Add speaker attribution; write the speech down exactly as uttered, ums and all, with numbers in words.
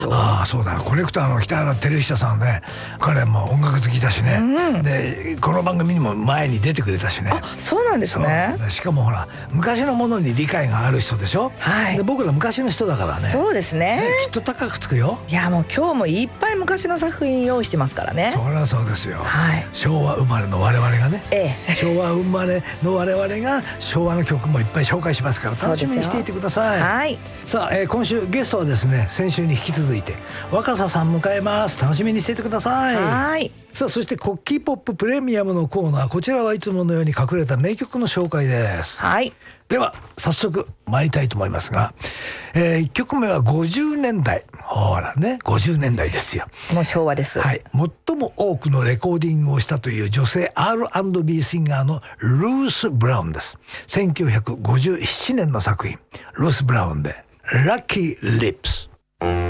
Speaker 1: ああそうだ、コレクターの北原照久さんね、彼も音楽好きだしね、うん、でこの番組にも前に出てくれたしね。
Speaker 2: あ、そうなんですね。
Speaker 1: しかもほら昔のものに理解がある人でしょ、はい、で僕ら昔の人だからね。
Speaker 2: そうですね、
Speaker 1: ね、きっと高くつくよ。
Speaker 2: いやもう今日もいっぱい昔の作品用意してますからね。
Speaker 1: そりゃそうですよ、
Speaker 2: はい、
Speaker 1: 昭和生まれの我々がね、
Speaker 2: ええ、
Speaker 1: 昭和生まれの我々が昭和の曲もいっぱい紹介しますから楽しみにしていてください。
Speaker 2: はい、
Speaker 1: さあ、えー、今週ゲストはですね、先週に引き続いて若狭さん迎えます。楽しみにしていてください。
Speaker 2: はい。
Speaker 1: さあ、そしてコッキーポッププレミアムのコーナー、こちらはいつものように隠れた名曲の紹介です。
Speaker 2: はい。
Speaker 1: では早速参りたいと思いますが、えー、いっきょくめはごじゅうねんだい。ほらね、ごじゅうねんだいですよ。
Speaker 2: もう昭和です。
Speaker 1: はい。最も多くのレコーディングをしたという女性 アールアンドビー シンガーのルース・ブラウンです。せんきゅうひゃくごじゅうななねんの作品、ルース・ブラウンでラッキー・リップス。